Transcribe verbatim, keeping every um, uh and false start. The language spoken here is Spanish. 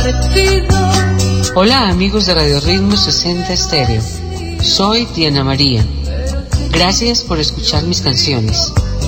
Hola amigos de Radio Ritmo sesenta Estéreo, soy Diana María. Gracias por escuchar mis canciones.